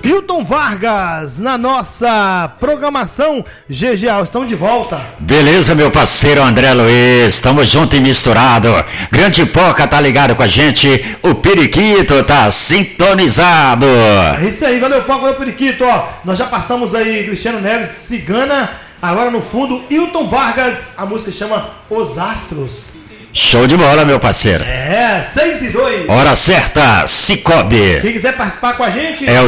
Hilton Vargas, na nossa programação. GG, estamos de volta. Beleza, meu parceiro André Luiz, estamos junto e misturado. Grande Poca tá ligado com a gente, o Periquito tá sintonizado. É isso aí, valeu Poca, valeu Periquito, ó. Nós já passamos aí Cristiano Neves, Cigana, agora no fundo, Hilton Vargas, a música chama Os Astros. Show de bola, meu parceiro. É, 6:02. Hora certa, Cicobi. Quem quiser participar com a gente... É o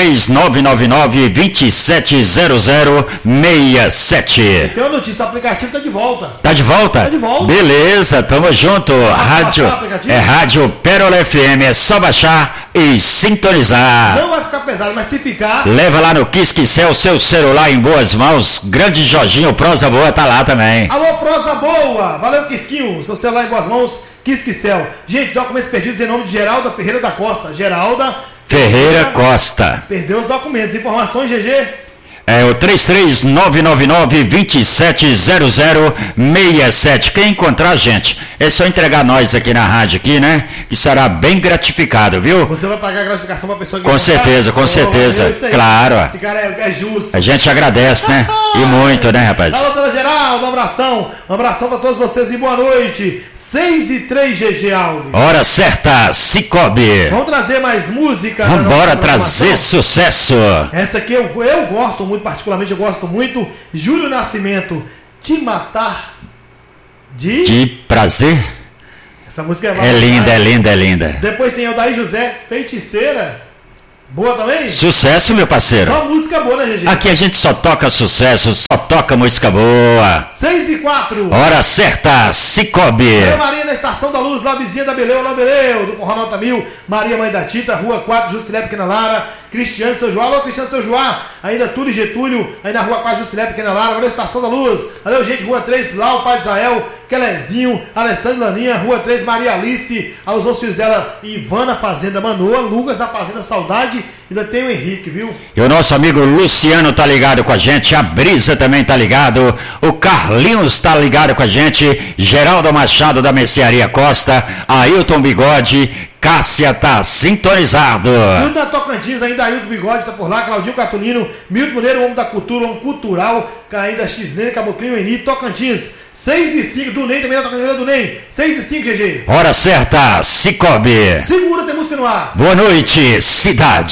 33999-270067. Tem uma notícia, o aplicativo tá de volta. Tá de volta? Tá de volta. Beleza, tamo junto. Rádio Pérola FM, é só baixar e sintonizar. Não vai ficar pesado, mas se ficar... Leva lá no Quisquicel, seu celular em boas mãos. Grande Jorginho, Prosa Boa, tá lá também. Alô, Prosa Boa! Valeu, Quisquinho, seu celular em boas mãos, Quisquicel. Gente, documentos perdidos em nome de Geralda Ferreira da Costa. Geralda Ferreira Costa. Perdeu os documentos. Informações, GG? É o 33999-270067. Quem encontrar, gente, é só entregar nós aqui na rádio, aqui, né? Que será bem gratificado, viu? Você vai pagar a gratificação pra pessoa que Com certeza, com certeza. Claro. Esse cara é justo. A gente agradece, né? E muito, né, rapaz? Alô, dona Geraldo, um abração. Um abração pra todos vocês e boa noite. 6:03, GG Alves. Hora certa, Cicobi. Vamos trazer mais música. Vambora trazer sucesso. Essa aqui eu gosto muito, particularmente eu gosto muito. Júlio Nascimento, Te Matar de Prazer. Essa música é linda, é linda, é linda. Depois tem o Daí José, Feiticeira. Boa também? Sucesso, meu parceiro. Só música boa, né, GG? Aqui a gente só toca sucesso, só toca música boa. 6:04. Hora certa, Cicobi. Maria na Estação da Luz, lá vizinha da Beleu, do Forró Nota 1000. Maria Mãe da Tita, Rua 4, Juscelé Pequena Lara. Cristiano São João, alô Cristiano São João, ainda Túlio Getúlio, aí na Rua 4, Juscelé Pequena Lara. Valeu, Estação da Luz. Valeu, gente, Rua 3, Lau, Pai de Israel, Quelezinho, Alessandro Laninha, Rua 3, Maria Alice, aos outros filhos dela, Ivana Fazenda Manoa, Lucas da Fazenda Saudade, ainda tem o Henrique, viu? E o nosso amigo Luciano tá ligado com a gente, a Brisa também tá ligado, o Carlinhos tá ligado com a gente, Geraldo Machado da Mercearia Costa, Ailton Bigode, Cássia tá sintonizado. Tudo da Tocantins, ainda Ailton Bigode tá por lá, Claudinho Catulino, Milton Mineiro, homem da cultura, homem cultural, ainda Xnene, Caboclinho, Eni, Tocantins, 6:05, do Ney também, da Tocantins, do Ney, 6:05, GG. Hora certa, Cicobi. Segura, tem música no ar. Boa noite, cidade.